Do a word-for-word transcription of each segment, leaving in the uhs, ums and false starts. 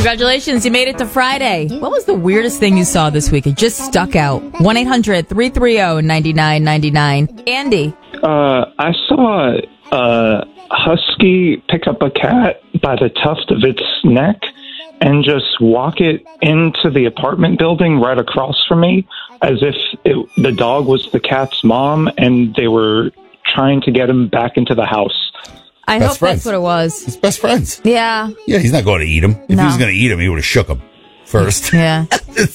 Congratulations, you made it to Friday. What was the weirdest thing you saw this week? It just stuck out. one eight hundred three three zero nine nine nine nine. Andy. Uh, I saw a husky pick up a cat by the tuft of its neck and just walk it into the apartment building right across from me as if it, the dog was the cat's mom and they were trying to get him back into the house. I Best hope friends. that's what it was. He's best friends. Yeah. Yeah, he's not going to eat him. If No. he was going to eat him, he would have shook him first. Yeah.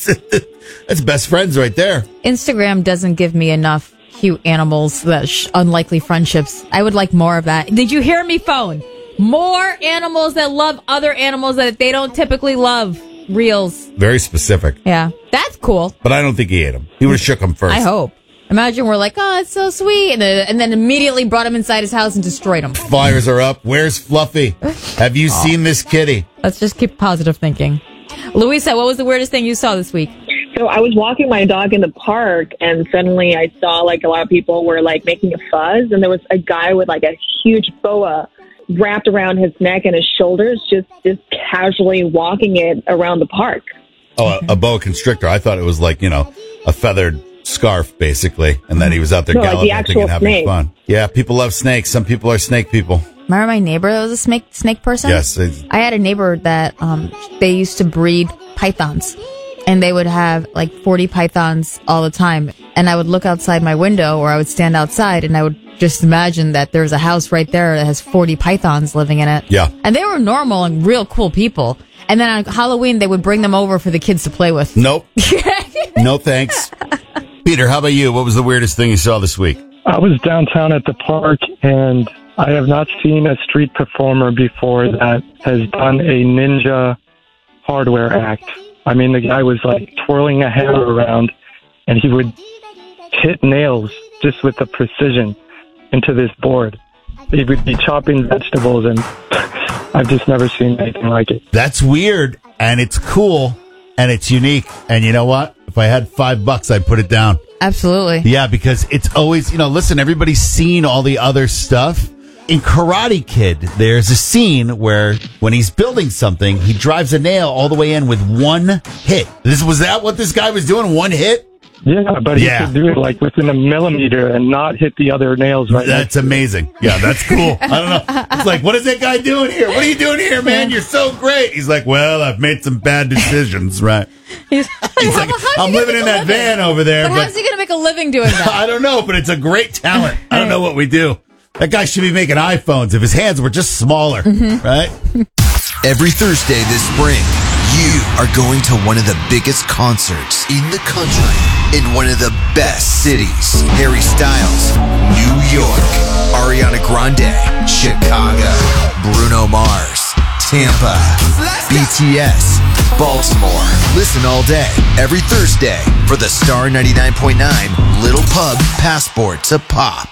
That's best friends right there. Instagram doesn't give me enough cute animals, that sh- unlikely friendships. I would like more of that. Did you hear me, phone? More animals that love other animals that they don't typically love. Reels. Very specific. Yeah. That's cool. But I don't think he ate him. He would have shook him first. I hope. Imagine we're like, oh, it's so sweet. And then, and then immediately brought him inside his house and destroyed him. Fires are up. Where's Fluffy? Have you oh. seen this kitty? Let's just keep positive thinking. Louisa, what was the weirdest thing you saw this week? So I was walking my dog in the park, and suddenly I saw like a lot of people were like making a fuzz, and there was a guy with like a huge boa wrapped around his neck and his shoulders, just just casually walking it around the park. Oh, a, a boa constrictor. I thought it was like, you know, a feathered scarf, basically, and then he was out there no, like gallivanting the and having snake. fun. Yeah, people love snakes. Some people are snake people. Remember my neighbor that was a snake snake person? Yes. It's, I had a neighbor that um, they used to breed pythons, and they would have like forty pythons all the time. And I would look outside my window, or I would stand outside, and I would just imagine that there's a house right there that has forty pythons living in it. Yeah. And they were normal and real cool people. And then on Halloween, they would bring them over for the kids to play with. Nope. No thanks. Peter, how about you? What was the weirdest thing you saw this week? I was downtown at the park, and I have not seen a street performer before that has done a ninja hardware act. I mean, the guy was like twirling a hammer around, and he would hit nails just with the precision into this board. He would be chopping vegetables, and I've just never seen anything like it. That's weird, and it's cool, and it's unique. And you know what? If I had five bucks, I'd put it down. Absolutely. Yeah, because it's always, you know, listen, everybody's seen all the other stuff. In Karate Kid, there's a scene where when he's building something, he drives a nail all the way in with one hit. This was that what this guy was doing? One hit? Yeah, but he Yeah. could do it like within a millimeter and not hit the other nails right That's amazing. Yeah, that's cool. I don't know. It's like, what is that guy doing here? What are you doing here, man? You're so great. He's like, well, I've made some bad decisions, right? He's, He's like, I'm living in that van over there. But But how's he going to make a living doing that? I don't know, but it's a great talent. I don't know what we do. That guy should be making iPhones if his hands were just smaller, Mm-hmm. right? Every Thursday this spring, you are going to one of the biggest concerts in the country in one of the best cities. Harry Styles, New York. Ariana Grande, Chicago. Bruno Mars, Tampa. B T S, Baltimore. Listen all day, every Thursday for the Star ninety-nine point nine Little Pub Passport to Pop.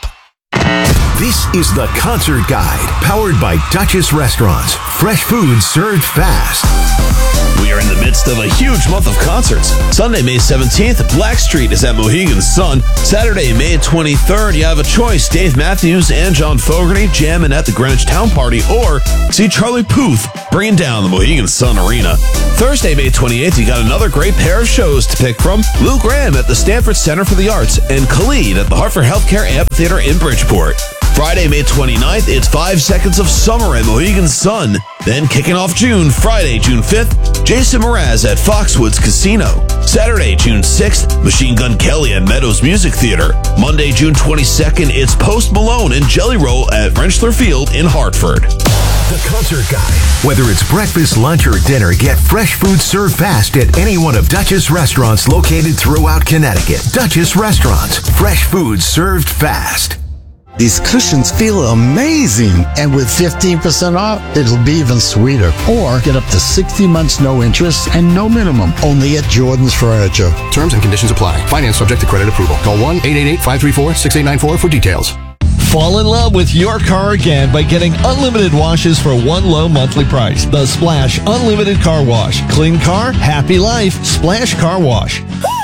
This is the Concert Guide, powered by Duchess Restaurants. Fresh food served fast. We are in the midst of a huge month of concerts. Sunday, May seventeenth, Blackstreet is at Mohegan Sun. Saturday, May twenty-third, you have a choice. Dave Matthews and John Fogerty jamming at the Greenwich Town Party, or see Charlie Puth bringing down the Mohegan Sun Arena. Thursday, May twenty-eighth, you got another great pair of shows to pick from. Lou Graham at the Stanford Center for the Arts and Khalid at the Hartford Healthcare Amphitheater in Bridgeport. Friday, May twenty-ninth, it's Five Seconds of Summer at Mohegan Sun. Then kicking off June, Friday, June fifth, Jason Mraz at Foxwoods Casino. Saturday, June sixth, Machine Gun Kelly at Meadows Music Theater. Monday, June twenty-second, it's Post Malone and Jelly Roll at Rentschler Field in Hartford. The Concert Guide. Whether it's breakfast, lunch, or dinner, get fresh food served fast at any one of Duchess Restaurants located throughout Connecticut. Duchess Restaurants. Fresh food served fast. These cushions feel amazing. And with fifteen percent off, it'll be even sweeter. Or get up to sixty months no interest and no minimum. Only at Jordan's Furniture. Terms and conditions apply. Finance subject to credit approval. Call one eight eight eight, five three four, six eight nine four for details. Fall in love with your car again by getting unlimited washes for one low monthly price. The Splash Unlimited Car Wash. Clean car, happy life. Splash Car Wash.